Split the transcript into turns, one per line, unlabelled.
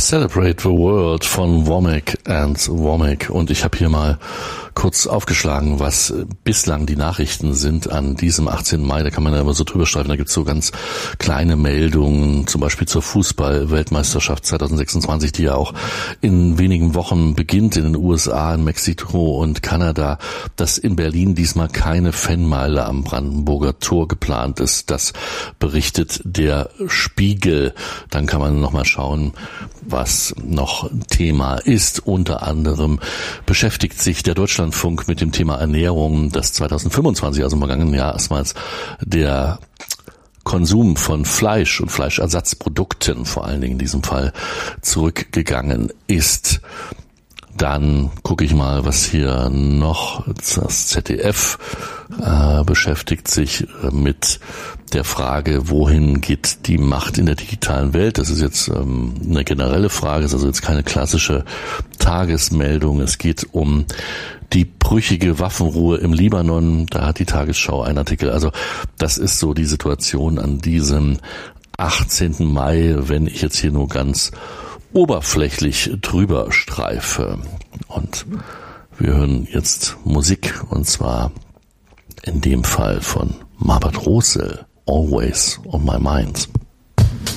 Celebrate the World von Womack and Womack. Und ich habe hier mal kurz aufgeschlagen, was bislang die Nachrichten sind an diesem 18. Mai. Da kann man ja immer so drüber streifen. Da gibt's so ganz kleine Meldungen, zum Beispiel zur Fußball-Weltmeisterschaft 2026, die ja auch in wenigen Wochen beginnt in den USA, in Mexiko und Kanada, dass in Berlin diesmal keine Fanmeile am Brandenburger Tor geplant ist. Das berichtet der Spiegel. Dann kann man nochmal schauen, was noch Thema ist. Unter anderem beschäftigt sich der Deutschlandfunk mit dem Thema Ernährung, das 2025, also im vergangenen Jahr, erstmals der Konsum von Fleisch und Fleischersatzprodukten, vor allen Dingen in diesem Fall, zurückgegangen ist. Dann gucke ich mal, was hier noch, das ZDF beschäftigt sich mit der Frage, wohin geht die Macht in der digitalen Welt? Das ist jetzt eine generelle Frage, ist also jetzt keine klassische Tagesmeldung. Es geht um die brüchige Waffenruhe im Libanon. Da hat die Tagesschau einen Artikel. Also das ist so die Situation an diesem 18. Mai, wenn ich jetzt hier nur ganz oberflächlich drüber streife. Und wir hören jetzt Musik, und zwar in dem Fall von Marbert Rosel, Always on My Mind.